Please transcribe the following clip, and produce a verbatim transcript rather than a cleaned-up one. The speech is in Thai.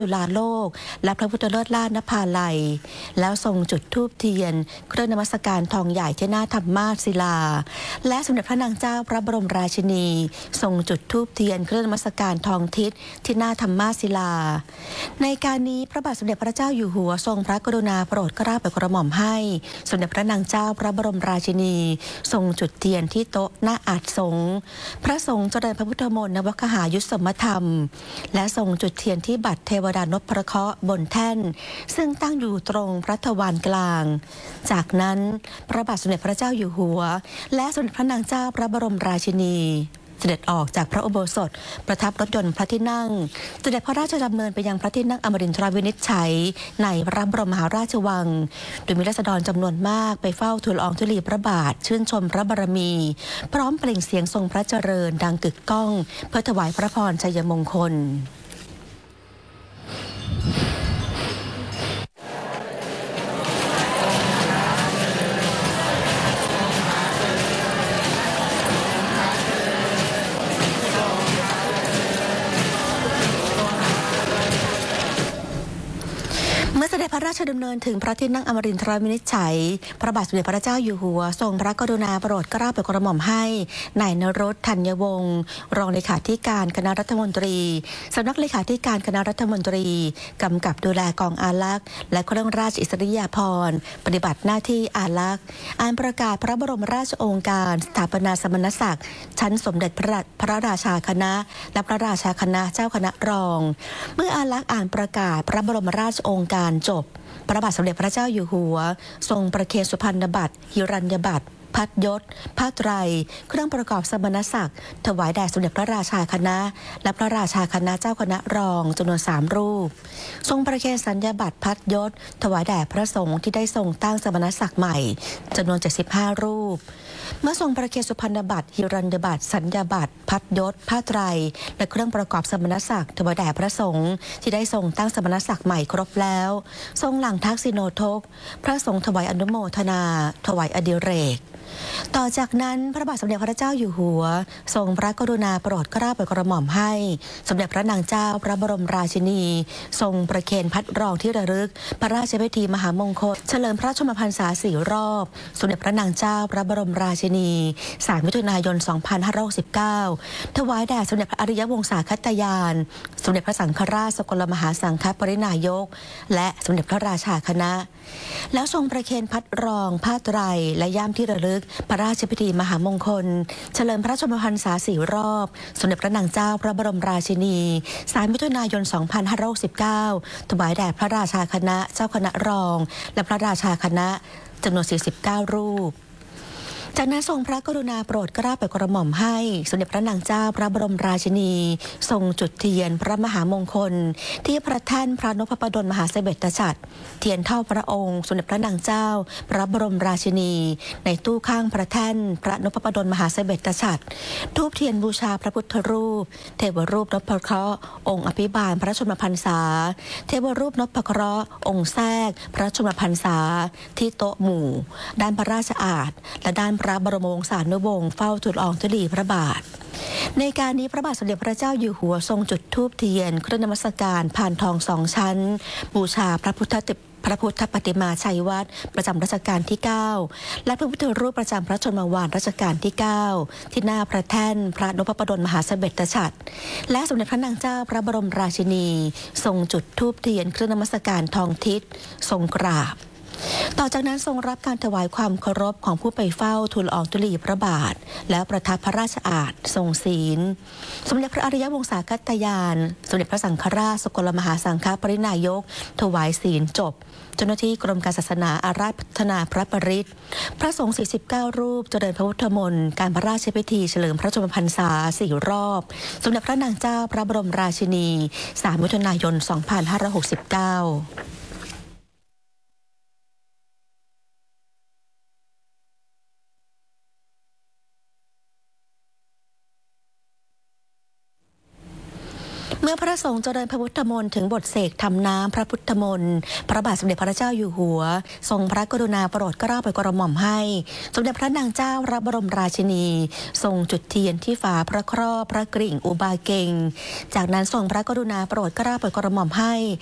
จุฬาโลกและพระพุทธเลิศล่านภาลัยแล้วทรงจุดธูปเทียนเครื่องนมัสการทองใหญ่ที่หน้าธรรมาสศิลาและสมเด็จพระนางเจ้าพระบรมราชินีทรงจุดธูปเทียนเครื่องนมัสการทองทิศที่หน้าธรรมาสศิลาในการนี้พระบาทสมเด็จพระเจ้าอยู่หัวทรงพระกรุณาโปรดเกล้าโปรดกระหม่อมให้สมเด็จพระนางเจ้าพระบรมราชินีทรงจุดเทียนที่โต๊ะหน้าอาสน์สงฆ์พระสงฆ์เจริญพระพุทธมนต์นวคหายุสสมธรรมและทรงจุดเทียนที่บัตรเทวดานพเคราะห์บนแท่นซึ่งตั้งอยู่ตรงพระทวารกลางจากนั้นพระบาทสมเด็จพระเจ้าอยู่หัวและสมเด็จพระนางเจ้าพระบรมราชินีเสด็จออกจากพระอุโบสถประทับรถยนต์พระที่นั่งเสด็จพระราชดำเนินไปยังพระที่นั่งอมรินทรวินิจฉัยในพระบรมมหาราชวังโดยมีราษฎรจำนวนมากไปเฝ้าทูลละอองธุลีพระบาทชื่นชมพระบารมีพร้อมเปล่งเสียงทรงพระเจริญดังกึกก้องเพื่อถวายพระพรชัยมงคลเมื่อเสด็จพระราชดำเนินถึงพระที่นั่งอมรินทรวินิจฉัยพระบาทสมเด็จพระเจ้าอยู่หัวทรงพระกรุณาโปรดเกล้าโปรดกระหม่อมให้นายนรสธัญวงศ์รองเลขาธิการคณะรัฐมนตรีสำนักเลขาธิการคณะรัฐมนตรีกำกับดูแลกองอารักษ์และเครื่องราชอิสริยาภรณ์ปฏิบัติหน้าที่อารักษ์อ่านประกาศพระบรมราชโองการสถาปนาสมณศักดิ์ชั้นสมเด็จพระพระราชาคณะและพระราชาคณะเจ้าคณะรองเมื่ออารักษ์อ่านประกาศพระบรมราชโองการจบพระบาทสมเด็จพระเจ้าอยู่หัวทรงประเคนสุพรรณบัตรหิรัญญบัตรพัดยศผ้าไตรเครื่องประกอบสมณศักดิ์ถวายแด่สมเด็จพระราชาคณะและพระราชาคณะเจ้าคณะรองจำนวนสามรูปทรงประเคนสัญญาบัตรพัดยศถวายแด่พระสงฆ์ที่ได้ทรงตั้งสมณศักดิ์ใหม่จำนวนเจ็ดสิบห้ารูปเมื่อทรงประเคนสุพรรณบัตรหิรัญญบัตรสัญญาบัตรพัดยศผ้าไตรและเครื่องประกอบสมณศักดิ์ถวายแด่พระสงฆ์ที่ได้ทรงตั้งสมณศักดิ์ใหม่ครบแล้วทรงหลั่งทักษิโนทกพระสงฆ์ถวายอนุโมทนาถวายอดิเรกต่อจากนั้นพระบาทสมเด็จพระเจ้าอยู่หัวทรงพระกรุณาโปรดเกล้าโปรดกระหม่อมให้สมเด็จพระนางเจ้าพระบรมราชินีทรงประเคนพัดรองที่ระลึกพระราชพิธีมหามงคลเฉลิมพระชนมพรรษาสี่รอบสมเด็จพระนางเจ้าพระบรมราชินีสามมิถุนายนสองพันห้าร้อยหกสิบเก้าถวายแด่สมเด็จพระอริยวงศาคตยานสมเด็จพระสังฆราชสกลมหาสังฆปรินายกและสมเด็จพระราชาคณะแล้วทรงประเคนพัดรองผ้าไตรและย่ามที่ระลึกพระราชพิธีมหามงคลเฉลิมพระชนมพรรษาสี่รอบสมเด็จพระนางเจ้าพระบรมราชินีสามมิถุนายนสองพันห้าร้อยหกสิบเก้าถวายแด่พระราชาคณะเจ้าคณะรองและพระราชาคณะจำนวนสี่สิบเก้ารูปจากนั้นทรงพระกรุณาโปรดเกล้าโปรดกระหม่อมให้สมเด็จพระนางเจ้าพระบรมราชินีทรงจุดเทียนพระมหามงคลที่พระแท่นพระนพดลมหาเสด็จฉัตรเทียนเท่าพระองค์สมเด็จพระนางเจ้าพระบรมราชินีในตู้ข้างพระแท่นพระนพดลมหาเสด็จฉัตรธูปเทียนบูชาพระพุทธรูปเทวรูปนพเคราะห์องค์อภิบาลพระชนมพรรษาเทวรูปนพเคราะห์องค์แทรกพระชนมพรรษาที่โต๊ะหมู่ด้านพระราชอาสน์และด้านพระบรมวงศานุวงศ์เฝ้าทูลละอองธุลีพระบาทในการนี้พระบาทสมเด็จพระเจ้าอยู่หัวทรงจุดธูปเทียนเครื่องนมัสการพานทองสองชั้นบูชาพระพุทธพระพุทธปฏิมาชัยวัดประจำรัชกาลที่เก้าและพระพุทธรูปประจำพระชนมวาทรัชกาลที่เก้าที่หน้าพระแท่นพระนพดลมหาเสด็จฉัตรและสมเด็จพระนางเจ้าพระบรมราชินีทรงจุดธูปเทียนเครื่องนมัสการทองทิศทรงกราบต่อจากนั้นทรงรับการถวายความเคารพของผู้ไปเฝ้าทูลละอองธุลีพระบาทแล้วประทับพระราชอาสน์ทรงศีลสมเด็จพระอริยวงศาคตยานสมเด็จพระสังฆราชสกลมหาสังฆปรินายกถวายศีลจบเจ้าหน้าที่กรมการศาสนาอาราธนาพระปริตรพระสงฆ์สี่สิบเก้ารูปเจริญพระพุทธมนต์การพระราชพิธีเฉลิมพระชนมพรรษาสี่รอบสมเด็จพระนางเจ้าพระบรมราชินีสามมิถุนายนสองพันห้าร้อยหกสิบเก้าเมื่อพระสงฆ์เจริญพระพุทธมนต์ถึงบทเสกทำน้ำพระพุทธมนต์พระบาทสมเด็จพระเจ้าอยู่หัวทรงพระกรุณาโปรดเกล้าโปรดกระหม่อมให้สมเด็จพระนางเจ้าพระบรมราชินีทรงจุดเทียนที่ฝาพระครอบพระกริ่งอุบาเกงจากนั้นทรงพระกรุณาโปรดเกล้าโปรดกระหม่อมให้